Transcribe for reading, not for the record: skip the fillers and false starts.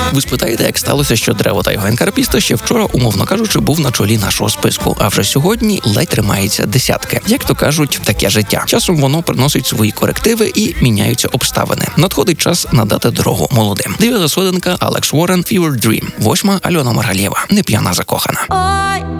Ви спитаєте, як сталося, що Трево та Євген Карпіста ще вчора, умовно кажучи, був на чолі нашого списку, а вже сьогодні ледь тримається десятки. Як то кажуть, таке життя. Часом воно приносить свої корективи і міняються обставини. Надходить час надати дорогу молодим. 9-та сходинка Алекс Уоррен, Fever Dream. 8-та Альона Маргалєва, Не п'яна закохана.